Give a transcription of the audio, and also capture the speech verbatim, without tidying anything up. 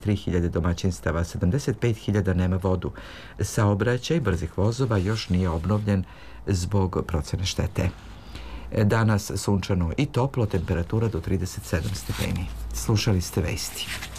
tri hiljade domaćinstava, sedamdeset pet hiljada nema vodu. Saobraćaj brzih vozova još nije obnovljen zbog procene štete. Danas sunčano i toplo, temperatura do trideset sedam stepeni. Slušali ste vesti.